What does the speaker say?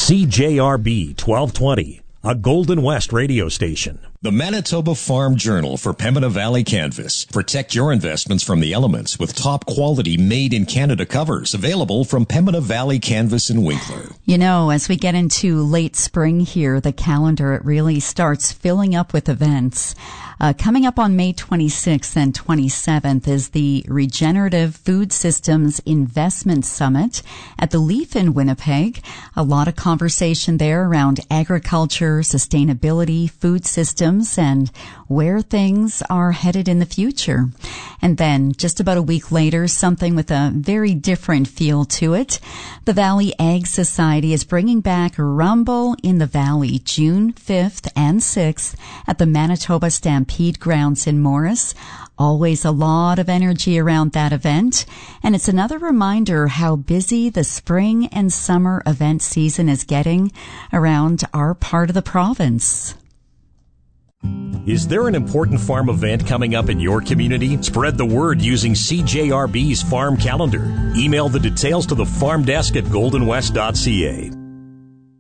CJRB 1220, a Golden West radio station. The Manitoba Farm Journal for Pembina Valley Canvas. Protect your investments from the elements with top quality made in Canada covers available from Pembina Valley Canvas in Winkler. You know, as we get into late spring here, the calendar, it really starts filling up with events. Coming up on May 26th and 27th is the Regenerative Food Systems Investment Summit at the Leaf in Winnipeg. A lot of conversation there around agriculture, sustainability, food systems, and where things are headed in the future. And then just about a week later, something with a very different feel to it. The Valley Ag Society is bringing back Rumble in the Valley, June 5th and 6th at the Manitoba Stampede Grounds in Morris. Always a lot of energy around that event. And it's another reminder how busy the spring and summer event season is getting around our part of the province. Is there an important farm event coming up in your community? Spread the word using CJRB's farm calendar. Email the details to the farm desk at goldenwest.ca.